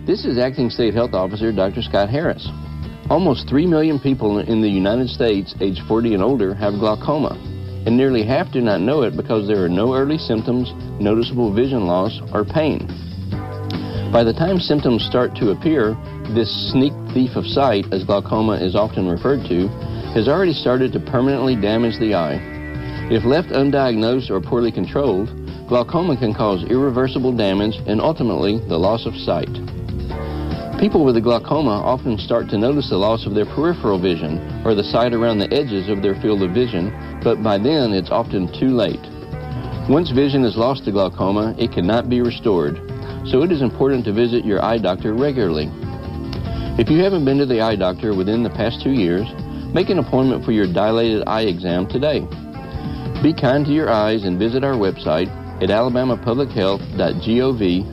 This is Acting State Health Officer Dr. Scott Harris. Almost 3 million people in the United States age 40 and older have glaucoma, and nearly half do not know it because there are no early symptoms, noticeable vision loss, or pain. By the time symptoms start to appear, this sneak thief of sight, as glaucoma is often referred to, has already started to permanently damage the eye. If left undiagnosed or poorly controlled, glaucoma can cause irreversible damage and ultimately the loss of sight. People with glaucoma often start to notice the loss of their peripheral vision or the sight around the edges of their field of vision, but by then it's often too late. Once vision is lost to glaucoma, it cannot be restored, so it is important to visit your eye doctor regularly. If you haven't been to the eye doctor within the past 2 years, make an appointment for your dilated eye exam today. Be kind to your eyes and visit our website at alabamapublichealth.gov.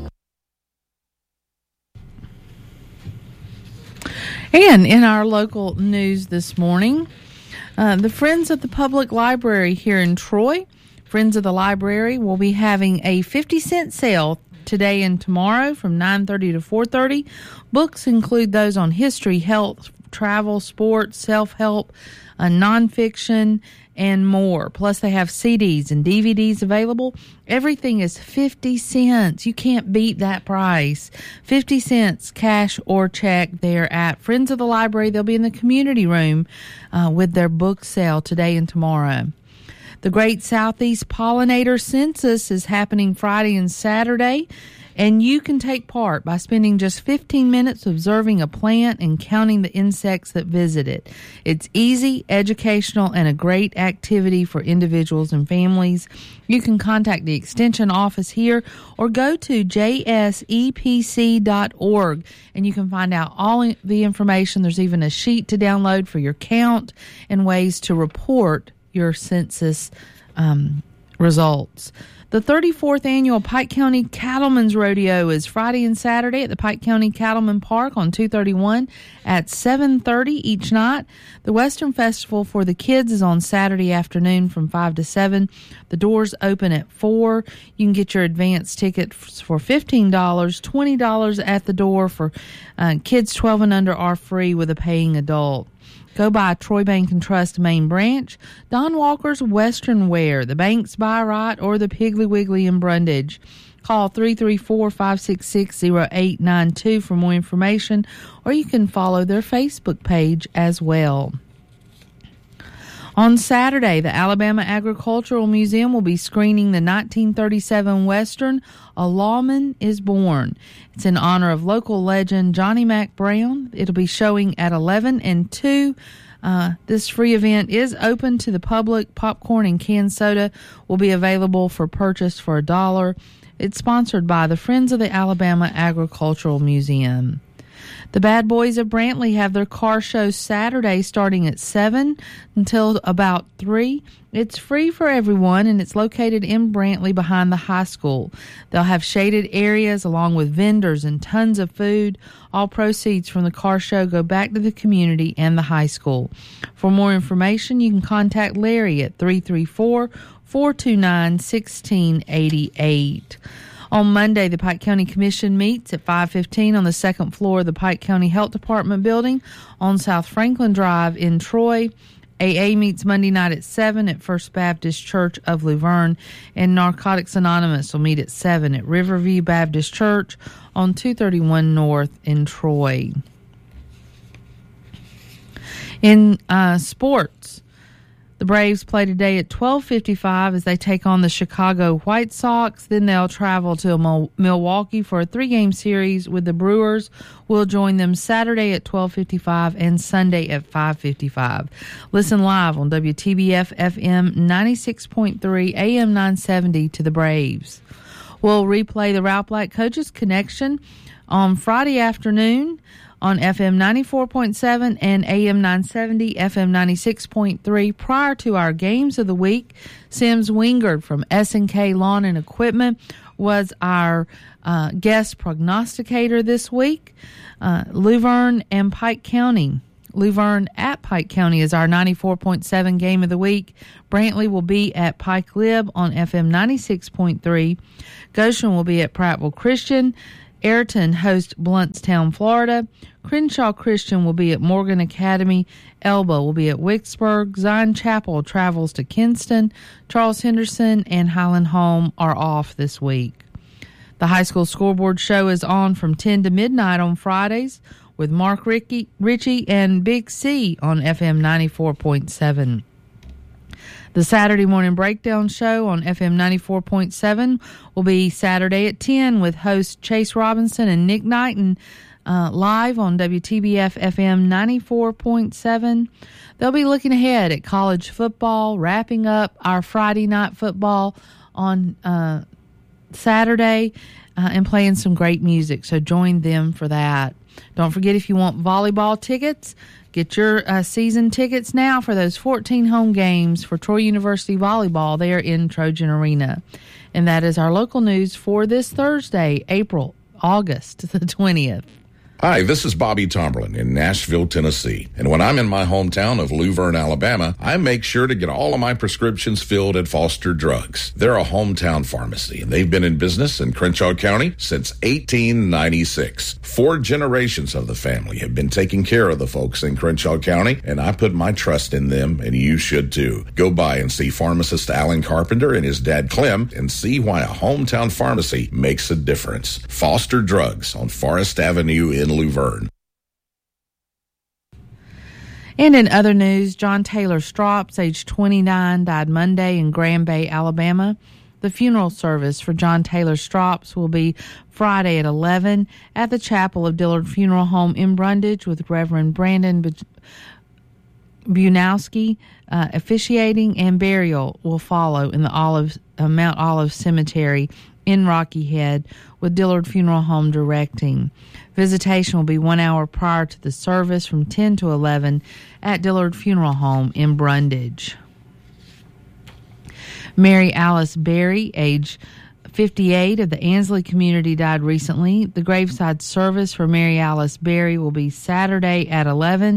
And in our local news this morning, the Friends of the Public Library here in Troy, Friends of the Library, will be having a 50-cent sale today and tomorrow from 9:30 to 4:30. Books include those on history, health, travel, sports, self-help, nonfiction, and more. Plus, they have CDs and DVDs available. Everything is 50 cents. You can't beat that price. 50 cents, cash or check. They're at Friends of the Library. They'll be in the community room with their book sale today and tomorrow. The Great Southeast Pollinator Census is happening Friday and Saturday, and you can take part by spending just 15 minutes observing a plant and counting the insects that visit it. It's easy, educational, and a great activity for individuals and families. You can contact the Extension office here or go to jsepc.org, and you can find out all the information. There's even a sheet to download for your count and ways to report your census results. The 34th annual Pike County Cattlemen's Rodeo is Friday and Saturday at the Pike County Cattlemen Park on 231 at 7:30 each night. The Western Festival for the kids is on Saturday afternoon from 5 to 7. The doors open at 4. You can get your advance ticket for $15, $20 at the door for kids 12 and under are free with a paying adult. Go by Troy Bank and Trust main branch, Don Walker's Western Wear, the Banks Buy Right, or the Piggly Wiggly in Brundage. Call 334-566-0892 for more information, or you can follow their Facebook page as well. On Saturday, the Alabama Agricultural Museum will be screening the 1937 Western, A Lawman is Born. It's in honor of local legend Johnny Mac Brown. It'll be showing at 11 and 2. This free event is open to the public. Popcorn and canned soda will be available for purchase for $1. It's sponsored by the Friends of the Alabama Agricultural Museum. The Bad Boys of Brantley have their car show Saturday starting at 7 until about 3. It's free for everyone, and it's located in Brantley behind the high school. They'll have shaded areas along with vendors and tons of food. All proceeds from the car show go back to the community and the high school. For more information, you can contact Larry at 334-429-1688. On Monday, the Pike County Commission meets at 5:15 on the second floor of the Pike County Health Department building on South Franklin Drive in Troy. AA meets Monday night at 7 at First Baptist Church of Luverne, and Narcotics Anonymous will meet at 7 at Riverview Baptist Church on 231 North in Troy. In sports, the Braves play today at 12:55 as they take on the Chicago White Sox. Then they'll travel to Milwaukee for a 3-game series with the Brewers. We'll join them Saturday at 12:55 and Sunday at 5:55. Listen live on WTBF FM 96.3 AM 970 to the Braves. We'll replay the Ralph Black Coaches Connection on Friday afternoon on FM 94.7 and AM 970, FM 96.3. Prior to our games of the week, Sims Wingard from S&K Lawn and Equipment was our guest prognosticator this week. Luverne and Pike County. Luverne at Pike County is our 94.7 game of the week. Brantley will be at Pike Lib on FM 96.3. Goshen will be at Prattville Christian. Ayrton hosts Bluntstown, Florida. Crenshaw Christian will be at Morgan Academy. Elba will be at Wicksburg. Zion Chapel travels to Kinston. Charles Henderson and Highland Home are off this week. The high school scoreboard show is on from 10 to midnight on Fridays with Mark Ritchie and Big C on FM 94.7. The Saturday morning breakdown show on FM 94.7 will be Saturday at 10 with hosts Chase Robinson and Nick Knighton live on WTBF FM 94.7. They'll be looking ahead at college football, wrapping up our Friday night football on Saturday, and playing some great music. So join them for that. Don't forget, if you want volleyball tickets, get your season tickets now for those 14 home games for Troy University Volleyball there in Trojan Arena. And that is our local news for this Thursday, August the 20th. Hi, this is Bobby Tomberlin in Nashville, Tennessee. And when I'm in my hometown of Luverne, Alabama, I make sure to get all of my prescriptions filled at Foster Drugs. They're a hometown pharmacy, and they've been in business in Crenshaw County since 1896. 4 generations of the family have been taking care of the folks in Crenshaw County, and I put my trust in them, and you should too. Go by and see pharmacist Alan Carpenter and his dad Clem and see why a hometown pharmacy makes a difference. Foster Drugs on Forest Avenue in Luverne. And in other news, John Taylor Strops, age 29, died Monday in Grand Bay, Alabama. The funeral service for John Taylor Strops will be Friday at 11 at the chapel of Dillard Funeral Home in Brundage, with Reverend Brandon Bunowski officiating, and burial will follow in the Mount Olive Cemetery in Rocky Head, with Dillard Funeral Home directing. Visitation will be 1 hour prior to the service from 10 to 11 at Dillard Funeral Home in Brundage. Mary Alice Berry, age 58, of the Ansley community, died recently. The graveside service for Mary Alice Berry will be Saturday at 11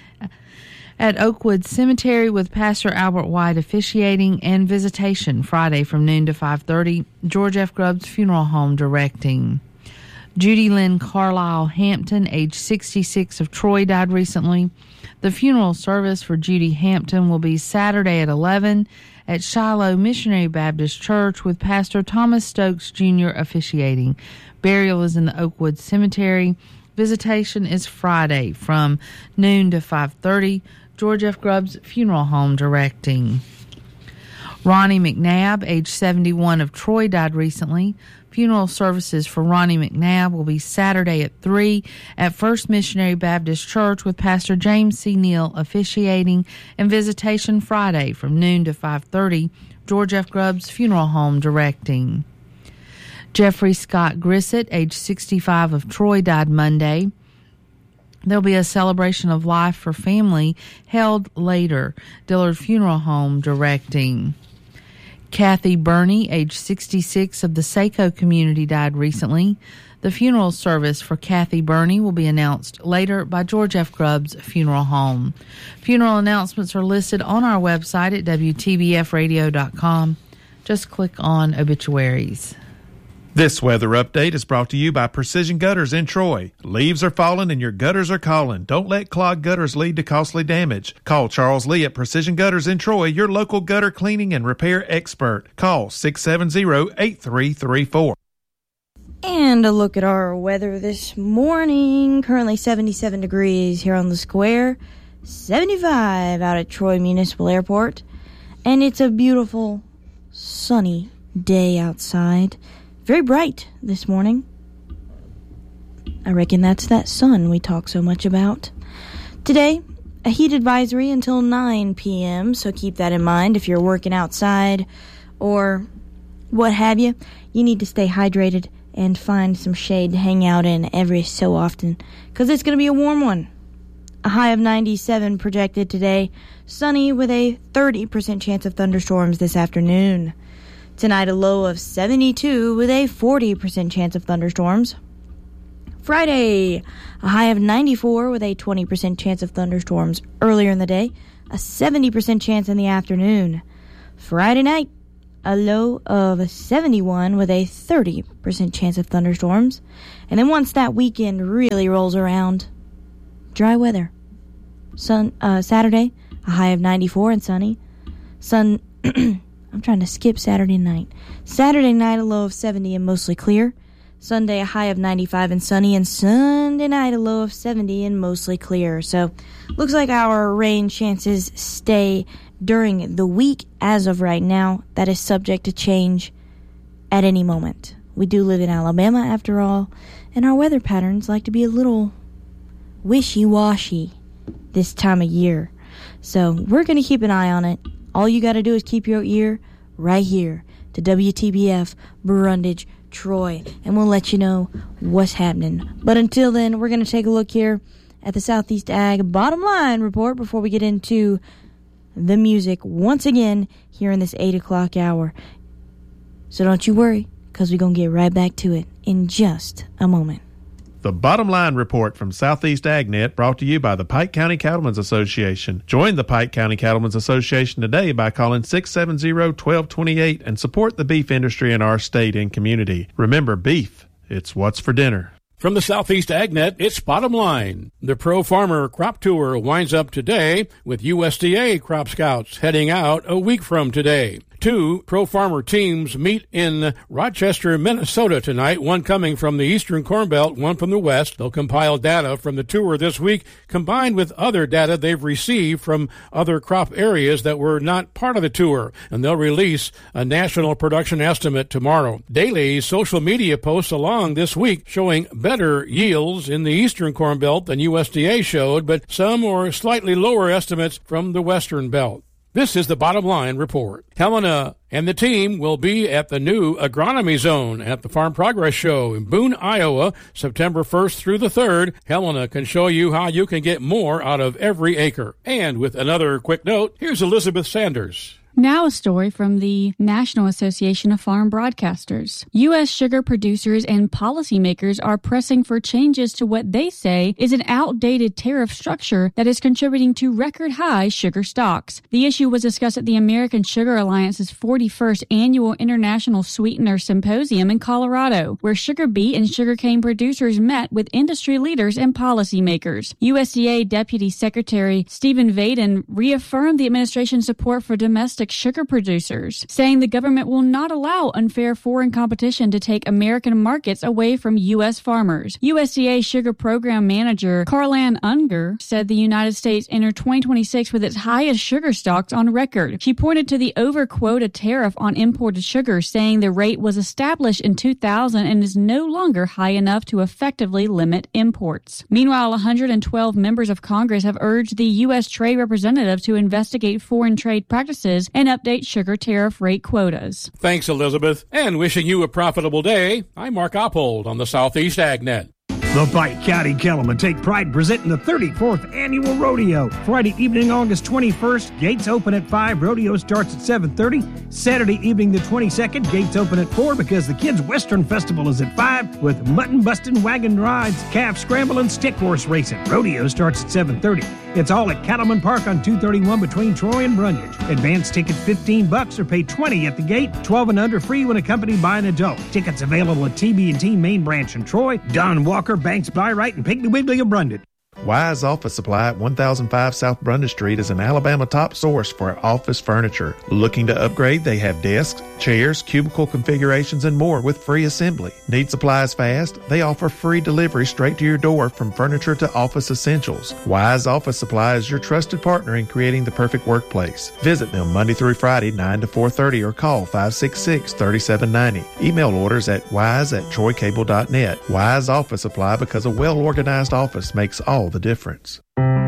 at Oakwood Cemetery, with Pastor Albert White officiating, and visitation Friday from noon to 5:30. George F. Grubbs Funeral Home directing. Judy Lynn Carlisle Hampton, age 66, of Troy, died recently. The funeral service for Judy Hampton will be Saturday at 11 at Shiloh Missionary Baptist Church, with Pastor Thomas Stokes Jr. officiating. Burial is in the Oakwood Cemetery. Visitation is Friday from noon to 5:30. George F. Grubbs Funeral Home directing. Ronnie McNabb, age 71, of Troy, died recently. Funeral services for Ronnie McNabb will be Saturday at 3 at First Missionary Baptist Church, with Pastor James C. Neal officiating, and visitation Friday from noon to 5:30. George F. Grubbs Funeral Home directing. Jeffrey Scott Grissett, age 65, of Troy, died Monday. There'll be a celebration of life for family held later. Dillard Funeral Home directing. Kathy Burney, age 66, of the Saco community, died recently. The funeral service for Kathy Burney will be announced later by George F. Grubbs Funeral Home. Funeral announcements are listed on our website at WTBFradio.com. Just click on obituaries. This weather update is brought to you by Precision Gutters in Troy. Leaves are falling and your gutters are calling. Don't let clogged gutters lead to costly damage. Call Charles Lee at Precision Gutters in Troy, your local gutter cleaning and repair expert. Call 670-8334. And a look at our weather this morning. Currently 77 degrees here on the square, 75 out at Troy Municipal Airport. And it's a beautiful, sunny day outside. Very bright this morning. I reckon that's that sun we talk so much about. Today, a heat advisory until 9 p.m., so keep that in mind if you're working outside or what have you. You need to stay hydrated and find some shade to hang out in every so often, because it's going to be a warm one. A high of 97 projected today, sunny with a 30% chance of thunderstorms this afternoon. Tonight, a low of 72 with a 40% chance of thunderstorms. Friday, a high of 94 with a 20% chance of thunderstorms earlier in the day, a 70% chance in the afternoon. Friday night, a low of 71 with a 30% chance of thunderstorms. And then once that weekend really rolls around, dry weather. Saturday, a high of 94 and sunny. I'm trying to skip Saturday night. Saturday night, a low of 70 and mostly clear. Sunday, a high of 95 and sunny. And Sunday night, a low of 70 and mostly clear. So, looks like our rain chances stay during the week as of right now. That is subject to change at any moment. We do live in Alabama, after all, and our weather patterns like to be a little wishy-washy this time of year. So, we're going to keep an eye on it. All you got to do is keep your ear right here to WTBF Brundage Troy, and we'll let you know what's happening. But until then, we're going to take a look here at the Southeast Ag Bottom Line Report before we get into the music once again here in this 8 o'clock hour. So don't you worry, because we're going to get right back to it in just a moment. The Bottom Line Report from Southeast AgNet, brought to you by the Pike County Cattlemen's Association. Join the Pike County Cattlemen's Association today by calling 670-1228 and support the beef industry in our state and community. Remember, beef, it's what's for dinner. From the Southeast AgNet, it's Bottom Line. The Pro Farmer Crop Tour winds up today with USDA Crop Scouts heading out a week from today. 2 Pro Farmer teams meet in Rochester, Minnesota tonight, one coming from the Eastern Corn Belt, one from the West. They'll compile data from the tour this week, combined with other data they've received from other crop areas that were not part of the tour, and they'll release a national production estimate tomorrow. Daily social media posts along this week showing better yields in the Eastern Corn Belt than USDA showed, but some or slightly lower estimates from the Western Belt. This is the Bottom Line Report. Helena and the team will be at the new Agronomy Zone at the Farm Progress Show in Boone, Iowa, September 1st through the 3rd. Helena can show you how you can get more out of every acre. And with another quick note, here's Elizabeth Sanders. Now a story from the National Association of Farm Broadcasters. U.S. sugar producers and policymakers are pressing for changes to what they say is an outdated tariff structure that is contributing to record-high sugar stocks. The issue was discussed at the American Sugar Alliance's 41st Annual International Sweetener Symposium in Colorado, where sugar beet and sugarcane producers met with industry leaders and policymakers. USDA Deputy Secretary Stephen Vaden reaffirmed the administration's support for domestic sugar producers, saying the government will not allow unfair foreign competition to take American markets away from U.S. farmers. USDA Sugar Program Manager Carlan Unger said the United States entered 2026 with its highest sugar stocks on record. She pointed to the over-quota tariff on imported sugar, saying the rate was established in 2000 and is no longer high enough to effectively limit imports. Meanwhile, 112 members of Congress have urged the U.S. Trade Representative to investigate foreign trade practices and update sugar tariff rate quotas. Thanks, Elizabeth. And wishing you a profitable day, I'm Mark Oppold on the Southeast AgNet. The Pike County Cattlemen take pride in presenting the 34th Annual Rodeo. Friday evening, August 21st, gates open at 5, rodeo starts at 7:30. Saturday evening, the 22nd, gates open at 4 because the Kids Western Festival is at 5 with mutton busting, wagon rides, calf scramble, and stick horse racing. Rodeo starts at 7:30. It's all at Cattleman Park on 231 between Troy and Brundage. Advance tickets $15 or pay $20 at the gate. 12 and under free when accompanied by an adult. Tickets available at TB&T Main Branch in Troy, Don Walker, Banks Byright, and Piggly Wiggly of Brundage. Wise Office Supply at 1005 South Brundage Street is an Alabama top source for office furniture. Looking to upgrade? They have desks, chairs, cubicle configurations, and more with free assembly. Need supplies fast? They offer free delivery straight to your door from furniture to office essentials. Wise Office Supply is your trusted partner in creating the perfect workplace. Visit them Monday through Friday, 9 to 4:30, or call 566-3790. Email orders at wise@troycable.net. Wise Office Supply, because a well-organized office makes all the difference.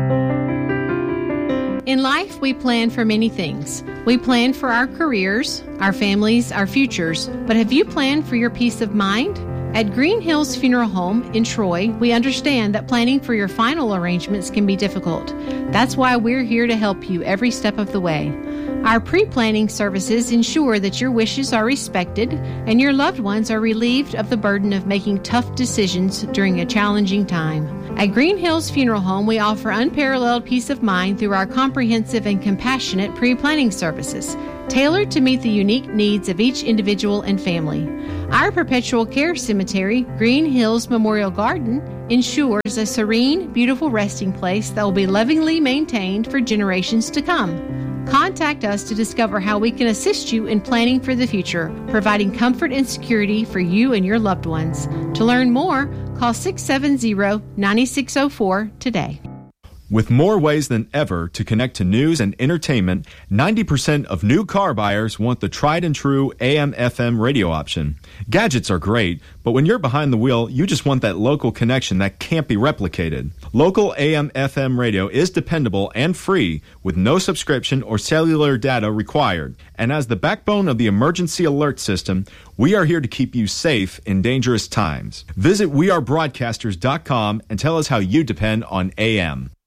In life, we plan for many things. We plan for our careers, our families, our futures. But have you planned for your peace of mind? At Green Hills Funeral Home in Troy, we understand that planning for your final arrangements can be difficult. That's why we're here to help you every step of the way. Our pre-planning services ensure that your wishes are respected and your loved ones are relieved of the burden of making tough decisions during a challenging time. At Green Hills Funeral Home, we offer unparalleled peace of mind through our comprehensive and compassionate pre-planning services. tailored to meet the unique needs of each individual and family. Our perpetual care cemetery, Green Hills Memorial Garden, ensures a serene, beautiful resting place that will be lovingly maintained for generations to come. Contact us to discover how we can assist you in planning for the future, providing comfort and security for you and your loved ones. To learn more, call 670-9604 today. With more ways than ever to connect to news and entertainment, 90% of new car buyers want the tried and true AM/FM radio option. Gadgets are great, but when you're behind the wheel, you just want that local connection that can't be replicated. Local AM/FM radio is dependable and free, with no subscription or cellular data required. And as the backbone of the emergency alert system, we are here to keep you safe in dangerous times. Visit wearebroadcasters.com and tell us how you depend on AM.